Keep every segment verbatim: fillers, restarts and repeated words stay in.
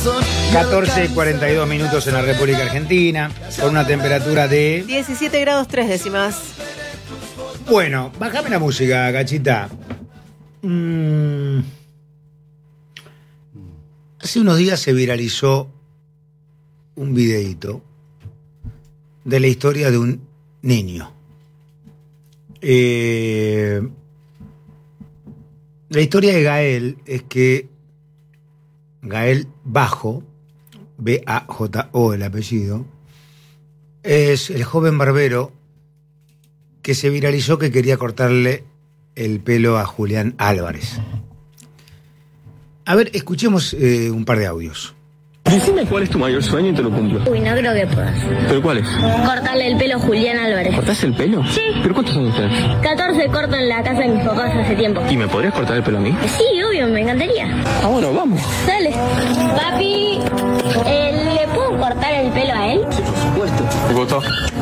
catorce y cuarenta y dos minutos en la República Argentina, con una temperatura de... diecisiete grados tres décimas. Bueno, bájame la música, Cachita. Mm. Hace unos días se viralizó un videíto de la historia de un niño. Eh, la historia de Gael es que Gael Bajo, B A J O el apellido, es el joven barbero que se viralizó que quería cortarle el pelo a Julián Álvarez. A ver, escuchemos eh, un par de audios. Decime cuál es tu mayor sueño y te lo cumplo. Uy, no creo que puedas. ¿Pero cuál es? Cortarle el pelo a Julián Álvarez. ¿Cortás el pelo? Sí. ¿Pero cuántos años tenés? catorce corto en la casa de mis papás hace tiempo. ¿Y me podrías cortar el pelo a mí? Sí, obvio, me encantaría. Ah, bueno, vamos. Dale. Papi, eh, ¿le puedo cortar el pelo a él? Sí, por supuesto. ¿Te gustó?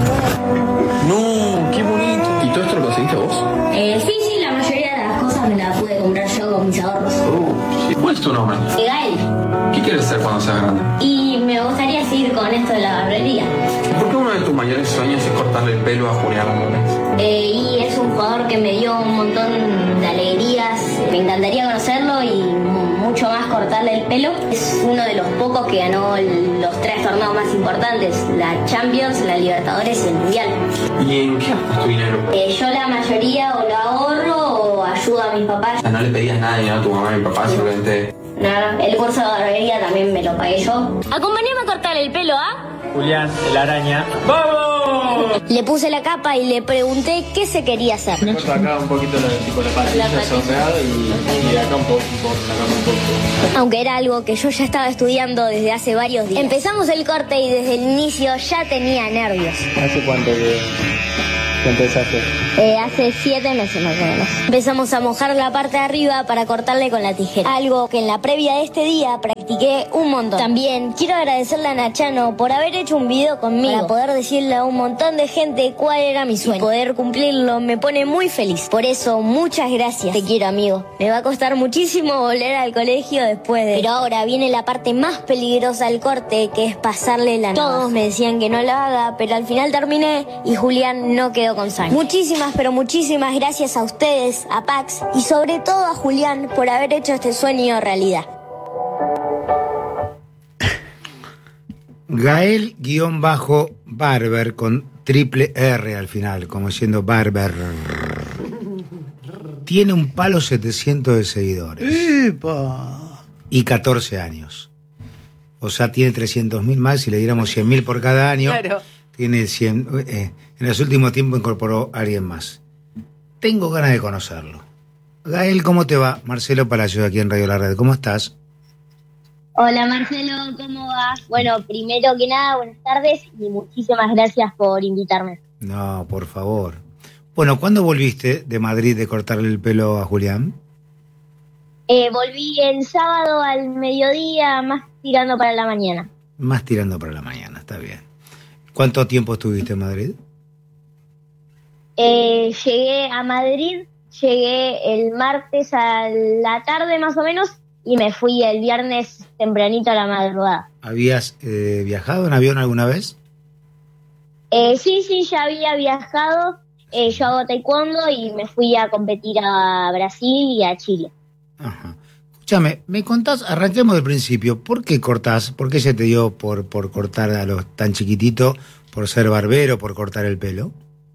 No, qué bonito. ¿Y todo esto lo conseguiste vos? Eh, sí, sí, la mayoría de las cosas me las pude comprar yo con mis ahorros. Uh, sí. ¿Cuál es tu nombre? Gael. ¿Qué quieres ser cuando seas grande? Y me gustaría seguir con esto de la barbería. ¿Por qué uno de tus mayores sueños es cortarle el pelo a Julián Álvarez? Eh, y es un jugador que me dio un montón de alegrías. Me encantaría conocerlo y mucho más cortarle el pelo. Es uno de los pocos que ganó el, los tres torneos más importantes: la Champions, la Libertadores y el Mundial. ¿Y en qué gastas tu dinero? Eh, yo la mayoría o lo ahorro o ayudo a mis papás. O sea, no le pedías nada de dinero a tu mamá y mi papá, simplemente... No, el curso de barbería también me lo pagué yo. Acompáñame a cortar el pelo, ¿ah? Julián, el araña. ¡Vamos! Le puse la capa y le pregunté qué se quería hacer. Corto acá un poquito la, tipo, la patilla, La patilla. sombreado y, y acá un poco, un poco, acá un poco. Aunque era algo que yo ya estaba estudiando desde hace varios días. Empezamos el corte y desde el inicio ya tenía nervios. ¿Hace cuánto que, que empezaste? Eh, hace siete meses más o menos. Empezamos a mojar la parte de arriba para cortarle con la tijera. Algo que en la previa de este día practiqué un montón. También quiero agradecerle a Nachano por haber hecho un video conmigo para poder decirle a un montón de gente cuál era mi sueño. Y poder cumplirlo me pone muy feliz. Por eso, muchas gracias. Te quiero, amigo. Me va a costar muchísimo volver al colegio después de... Pero ahora viene la parte más peligrosa del corte, que es pasarle la navaja. Todos me decían que no lo haga, pero al final terminé y Julián no quedó con sangre. Muchísimas, pero muchísimas gracias a ustedes, a Pax y sobre todo a Julián por haber hecho este sueño realidad. Gael-Barber con triple R al final, como siendo Barber. Tiene un palo setecientos de seguidores. ¡Epa! Y catorce años. O sea, tiene trescientos mil más. Si le diéramos cien mil por cada año, Claro. tiene cien. Eh, en los últimos tiempos incorporó a alguien más. Tengo ganas de conocerlo. Gael, ¿cómo te va? Marcelo Palacio, aquí en Radio La Red. ¿Cómo estás? Hola Marcelo, ¿cómo vas? Bueno, primero que nada, buenas tardes y muchísimas gracias por invitarme. No, por favor. Bueno, ¿cuándo volviste de Madrid de cortarle el pelo a Julián? Eh, volví el sábado al mediodía, más tirando para la mañana. Más tirando para la mañana, está bien. ¿Cuánto tiempo estuviste en Madrid? Eh, llegué a Madrid, llegué el martes a la tarde más o menos y me fui el viernes tempranito a la madrugada. ¿Habías eh, viajado en avión alguna vez? Eh, sí, sí, ya había viajado. Eh, yo hago taekwondo y me fui a competir a Brasil y a Chile. Ajá. Escúchame, ¿me contás? Arranquemos del principio. ¿Por qué cortás? ¿Por qué se te dio por, por cortar a los tan chiquititos? ¿Por ser barbero? ¿Por cortar el pelo?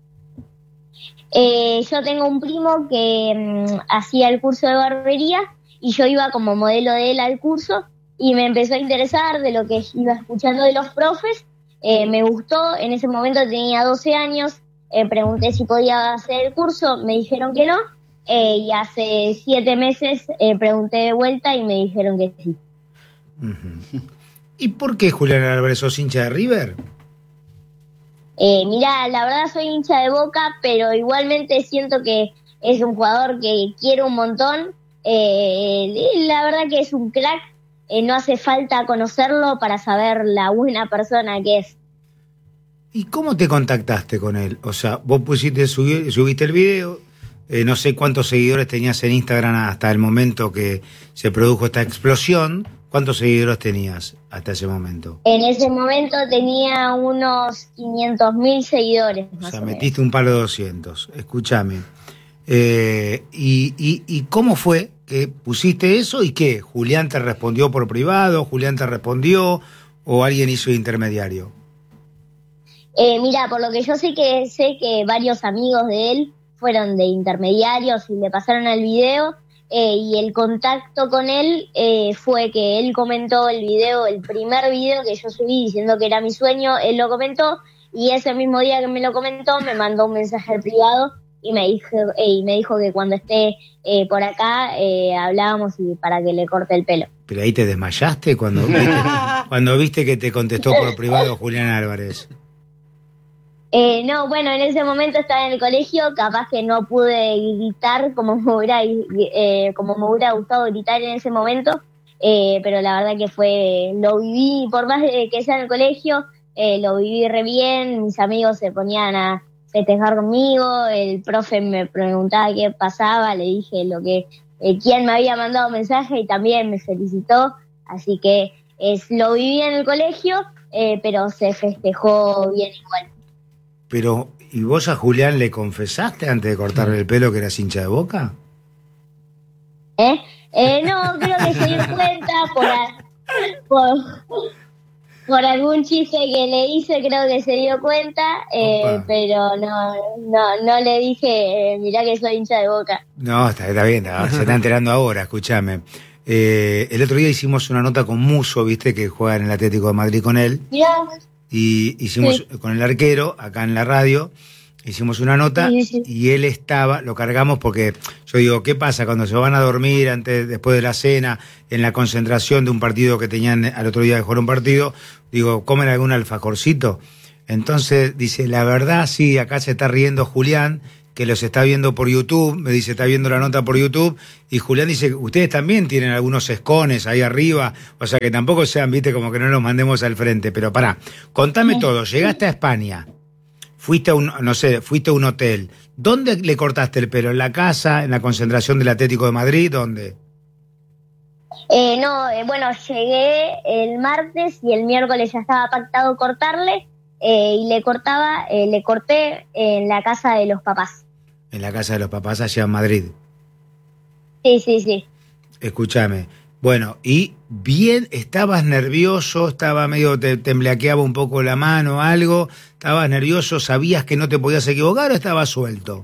Eh, yo tengo un primo que mmm, hacía el curso de barbería y yo iba como modelo de él al curso y me empezó a interesar de lo que iba escuchando de los profes. Eh, me gustó, en ese momento tenía doce años, eh, pregunté si podía hacer el curso, me dijeron que no, eh, y hace siete meses eh, pregunté de vuelta y me dijeron que sí. Uh-huh. ¿Y por qué Julián Álvarez? ¿Sos hincha de River? Eh, mirá, la verdad soy hincha de Boca, pero igualmente siento que es un jugador que quiero un montón. Eh, la verdad que es un crack. Eh, no hace falta conocerlo para saber la buena persona que es. ¿Y cómo te contactaste con él? O sea, vos pusiste, subí, subiste el video, eh, no sé cuántos seguidores tenías en Instagram hasta el momento que se produjo esta explosión, ¿Cuántos seguidores tenías hasta ese momento? En ese momento tenía unos quinientos mil seguidores. O Más sea, o metiste menos. un palo de doscientos. Escúchame. Eh, y, y, ¿Y cómo fue que pusiste eso y qué? ¿Julián te respondió por privado? ¿Julián te respondió? ¿O alguien hizo de intermediario? Eh, mira, por lo que yo sé que sé que varios amigos de él fueron de intermediarios y le pasaron el video. Eh, y el contacto con él eh, fue que él comentó el video, el primer video que yo subí diciendo que era mi sueño, él lo comentó y ese mismo día que me lo comentó me mandó un mensaje al privado y me dijo, eh, y me dijo que cuando esté eh, por acá eh, hablábamos y para que le corte el pelo. Pero ahí te desmayaste cuando viste, cuando viste que te contestó por privado Julián Álvarez. Eh, no, bueno, en ese momento estaba en el colegio, capaz que no pude gritar como me hubiera, eh, como me hubiera gustado gritar en ese momento, eh, pero la verdad que fue, lo viví, por más de que sea en el colegio, eh, lo viví re bien, mis amigos se ponían a festejar conmigo, el profe me preguntaba qué pasaba, le dije lo que, eh, quién me había mandado mensaje y también me felicitó, así que es, lo viví en el colegio, eh, pero se festejó bien igual. Pero, ¿y vos a Julián le confesaste antes de cortarle el pelo que eras hincha de Boca? ¿Eh? Eh, no, creo que se dio cuenta por, a, por, por algún chiste que le hice, creo que se dio cuenta, eh, pero no, no, no le dije, eh, mirá que soy hincha de Boca. No, está, está bien, está, se está enterando ahora, escúchame. Eh, el otro día hicimos una nota con Muso, viste, que juega en el Atlético de Madrid con él. Mirá. Y hicimos sí. con el arquero, acá en la radio, hicimos una nota sí, sí. y él estaba, lo cargamos porque yo digo, ¿qué pasa cuando se van a dormir antes, después de la cena, en la concentración de un partido que tenían al otro día de jugar un partido? Digo, ¿comen algún alfajorcito? Entonces dice, la verdad sí, acá se está riendo Julián, que los está viendo por YouTube, me dice, está viendo la nota por YouTube, y Julián dice, ustedes también tienen algunos escones ahí arriba, o sea que tampoco sean, viste, como que no los mandemos al frente, pero pará, contame sí. todo, llegaste a España, fuiste a un, no sé, fuiste a un hotel, ¿dónde le cortaste el pelo? ¿En la casa, en la concentración del Atlético de Madrid, dónde? Eh, no, eh, bueno, llegué el martes y el miércoles ya estaba pactado cortarle, eh, y le cortaba, eh, le corté en la casa de los papás. En la casa de los papás allá en Madrid. Sí, sí, sí. Escúchame. Bueno, y bien, estabas nervioso, estaba medio, te temblequeaba un poco la mano, algo, estabas nervioso, sabías que no te podías equivocar o estabas suelto.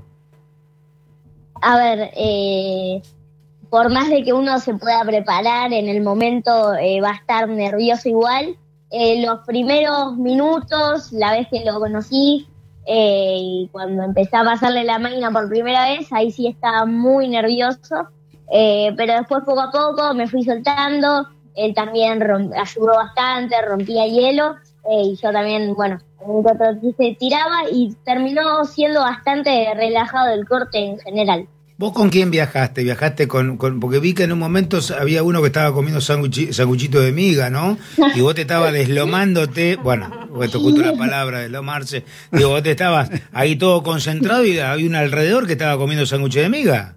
A ver, eh, por más de que uno se pueda preparar, en el momento eh, va a estar nervioso igual. Eh, los primeros minutos, la vez que lo conocí, Eh, y cuando empecé a pasarle la máquina por primera vez, ahí sí estaba muy nervioso, eh, pero después poco a poco me fui soltando, él también romp, ayudó bastante, rompía hielo, eh, y yo también, bueno, se tiraba y terminó siendo bastante relajado el corte en general. ¿Vos con quién viajaste? ¿Viajaste con, con...? Porque vi que en un momento había uno que estaba comiendo sanguchito de miga, ¿no? Y vos te estabas deslomándote... Bueno, esto justo la palabra, deslomarse. Digo, vos te estabas ahí todo concentrado y había un alrededor que estaba comiendo sándwich de miga.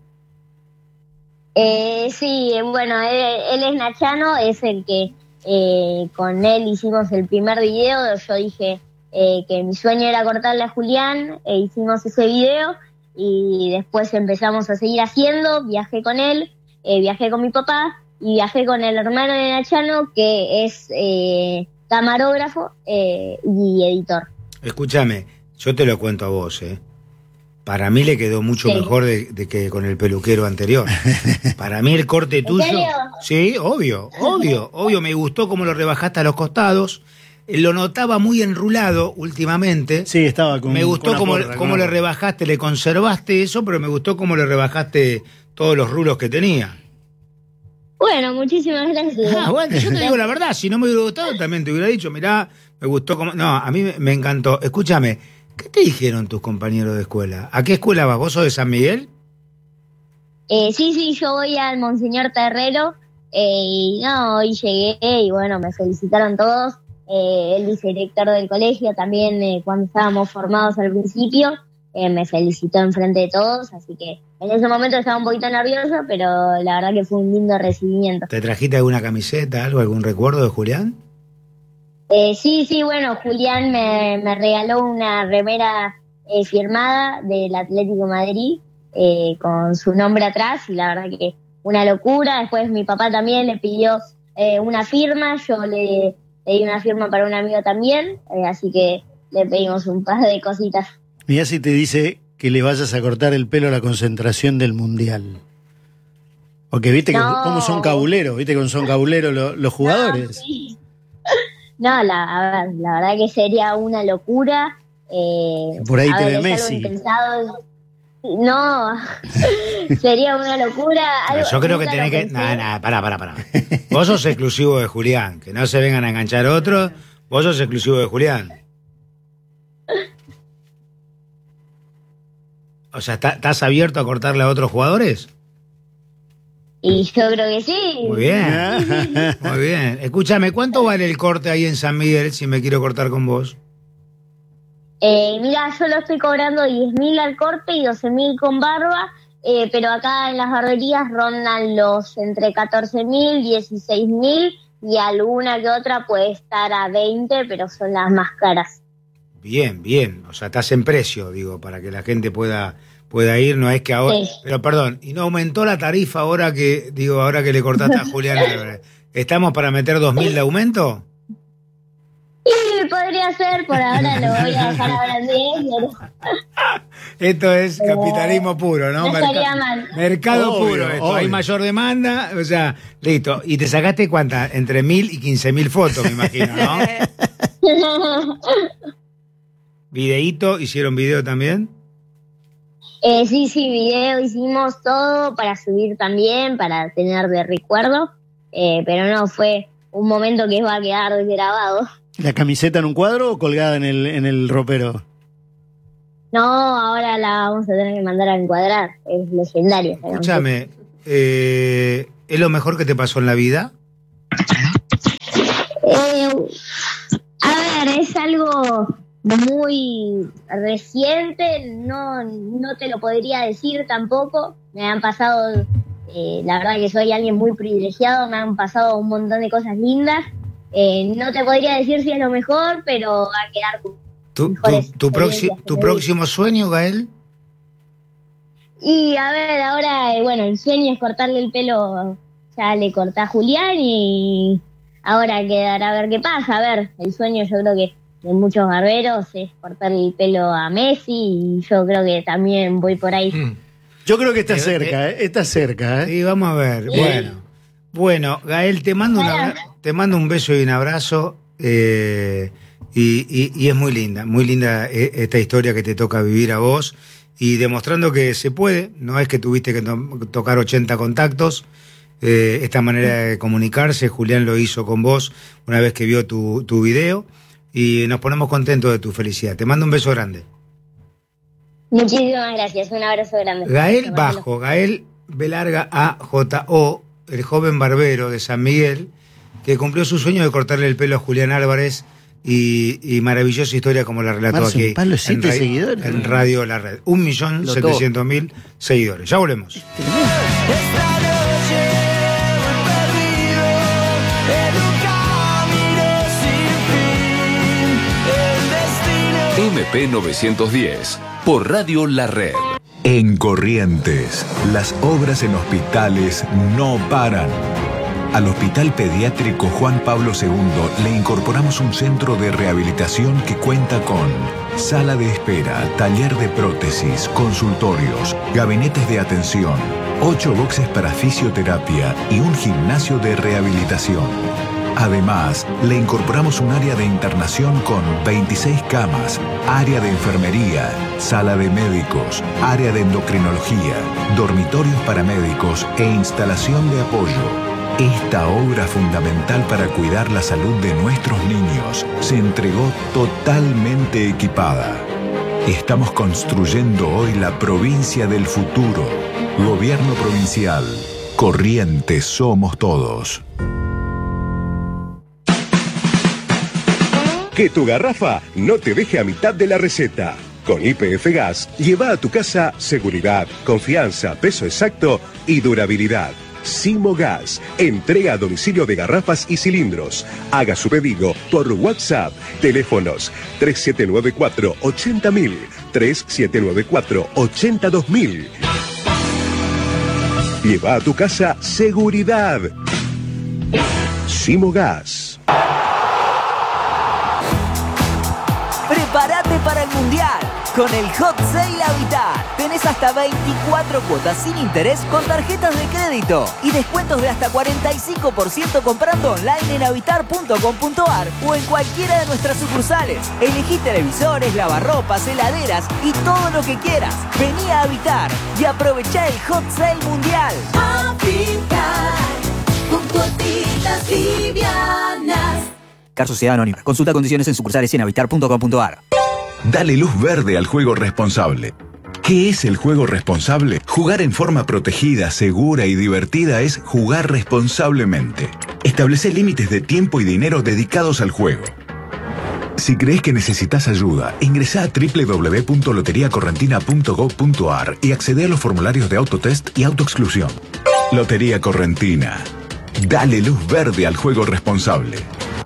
Eh, sí, bueno, él, él es nachano, es el que eh, con él hicimos el primer video. Yo dije eh, que mi sueño era cortarle a Julián, e hicimos ese video... Y después empezamos a seguir haciendo, viajé con él, eh, viajé con mi papá y viajé con el hermano de Nachano, que es eh, camarógrafo eh, y editor. Escúchame, yo te lo cuento a vos, ¿eh? Para mí le quedó mucho sí. mejor de, de que con el peluquero anterior. Para mí el corte tuyo... ¿En serio? Sí, obvio, obvio, obvio. Me gustó cómo lo rebajaste a los costados. Lo notaba muy enrulado últimamente. Sí, estaba con... Me gustó con cómo, porra, cómo le rebajaste, le conservaste eso, pero me gustó cómo le rebajaste todos los rulos que tenía. Bueno, muchísimas gracias. Ah, bueno, yo te digo la verdad, si no me hubiera gustado también te hubiera dicho, mirá, me gustó como... No, a mí me, me encantó. Escúchame, ¿qué te dijeron tus compañeros de escuela? ¿A qué escuela vas? ¿Vos sos de San Miguel? Eh, sí, sí, yo voy al Monseñor Terrero, eh, y no, hoy llegué y bueno, me felicitaron todos. Eh, el vicedirector del colegio también, eh, cuando estábamos formados al principio, eh, me felicitó enfrente de todos, así que en ese momento estaba un poquito nervioso, pero la verdad que fue un lindo recibimiento. ¿Te trajiste alguna camiseta, algo, algún recuerdo de Julián? Eh, sí, sí, bueno, Julián me, me regaló una remera eh, firmada del Atlético de Madrid eh, con su nombre atrás y la verdad que una locura. Después mi papá también le pidió eh, una firma, yo le, le di una firma para un amigo también, eh, así que le pedimos un par de cositas. Mirá si te dice que le vayas a cortar el pelo a la concentración del Mundial. Porque viste que No. cómo son cabuleros, viste cómo son cabuleros los, los jugadores. No, sí. No, la, a ver, la verdad que sería una locura. Eh, Por ahí a te ver, ve es algo Messi. impensado. No, sería una locura. Algo, Yo creo que nunca tenés lo que... pensé. Nada, nada, pará, pará, pará. Vos sos exclusivo de Julián, que no se vengan a enganchar otros. Vos sos exclusivo de Julián. O sea, ¿tá- ¿estás abierto a cortarle a otros jugadores? Y yo creo que sí. Muy bien, muy bien. Escúchame, ¿cuánto vale el corte ahí en San Miguel si me quiero cortar con vos? Eh, mira, yo lo estoy cobrando diez mil al corte y doce mil con barba, eh, pero acá en las barberías rondan los entre catorce mil, dieciséis mil y alguna que otra puede estar a veinte, pero son las más caras. Bien, bien. O sea, estás en precio, digo, para que la gente pueda, pueda ir. No es que ahora... Sí. Pero perdón, ¿y no aumentó la tarifa ahora que, digo, ahora que le cortaste a Julián Álvarez? ¿Estamos para meter dos mil de aumento? Y podría ser, por ahora lo voy a dejar ahora en diez, pero Esto es capitalismo puro, ¿no? no estaría mal. Mercado Obvio, puro esto. obvio. Hay mayor demanda, o sea, listo. Y te sacaste cuántas, entre mil y quince mil fotos, me imagino, ¿no? Videíto, ¿hicieron video también? Eh, sí, sí, video hicimos todo para subir también, para tener de recuerdo, eh, pero no, fue un momento que va a quedar grabado. ¿La camiseta en un cuadro o colgada en el, en el ropero? No, ahora la vamos a tener que mandar a encuadrar, es legendario. Escúchame, eh, ¿es lo mejor que te pasó en la vida? Eh, a ver, es algo muy reciente, no, no te lo podría decir tampoco. Me han pasado, eh, la verdad que soy alguien muy privilegiado, me han pasado un montón de cosas lindas. Eh, no te podría decir si es lo mejor, pero va a quedar con ¿Tu, mejores tu, tu, proxi- experiencias tu que próximo sueño, Gael? Y a ver, ahora, eh, bueno, el sueño es cortarle el pelo, ya le corté a Julián y ahora quedará a ver qué pasa. A ver, el sueño yo creo que de muchos barberos es cortarle el pelo a Messi y yo creo que también voy por ahí. Yo creo que está Eh, cerca, ¿eh? Está cerca, ¿eh? Sí, vamos a ver. Bueno, bueno, Gael, te mando, un abra- te mando un beso y un abrazo. eh, y, y- y es muy linda, muy linda eh, esta historia que te toca vivir a vos. Y demostrando que se puede, no es que tuviste que to- tocar ochenta contactos. eh, esta manera de comunicarse, Julián lo hizo con vos una vez que vio tu, tu video. Y nos ponemos contentos de tu felicidad. Te mando un beso grande. Muchísimas gracias, un abrazo grande. Gael Bajo, Gael B larga A J O, el joven barbero de San Miguel, que cumplió su sueño de cortarle el pelo a Julián Álvarez y, y maravillosa historia como la relató Marce, aquí un palo de siete ra- seguidores. en Radio La Red. Un millón Lo setecientos mil seguidores. Ya volvemos. M P novecientos diez, por Radio La Red. En Corrientes, las obras en hospitales no paran. Al Hospital Pediátrico Juan Pablo segundo le incorporamos un centro de rehabilitación que cuenta con sala de espera, taller de prótesis, consultorios, gabinetes de atención, ocho boxes para fisioterapia y un gimnasio de rehabilitación. Además, le incorporamos un área de internación con veintiséis camas, área de enfermería, sala de médicos, área de endocrinología, dormitorios para médicos e instalación de apoyo. Esta obra fundamental para cuidar la salud de nuestros niños se entregó totalmente equipada. Estamos construyendo hoy la provincia del futuro. Gobierno provincial. Corrientes somos todos. Que tu garrafa no te deje a mitad de la receta. Con Y P F Gas, lleva a tu casa seguridad, confianza, peso exacto y durabilidad. Simogas, entrega a domicilio de garrafas y cilindros. Haga su pedido por WhatsApp. Teléfonos tres siete nueve cuatro, ochenta mil, tres siete nueve cuatro, ochenta dos mil. Lleva a tu casa seguridad. Simogas. Prepárate para el Mundial. Con el Hot Sale Habitat tenés hasta veinticuatro cuotas sin interés con tarjetas de crédito y descuentos de hasta cuarenta y cinco por ciento comprando online en habitar punto com punto ar o en cualquiera de nuestras sucursales. Elegí televisores, lavarropas, heladeras y todo lo que quieras. Vení a Habitar y aprovechá el Hot Sale Mundial. Habitar, con cuotitas livianas. Car Sociedad Anónima. Consulta condiciones en sucursales y en habitar punto com punto ar. Dale luz verde al juego responsable. ¿Qué es el juego responsable? Jugar en forma protegida, segura y divertida es jugar responsablemente. Establece límites de tiempo y dinero dedicados al juego. Si crees que necesitas ayuda, ingresá a doble u doble u doble u punto lotería correntina punto gob punto ar y accede a los formularios de autotest y autoexclusión. Lotería Correntina. Dale luz verde al juego responsable.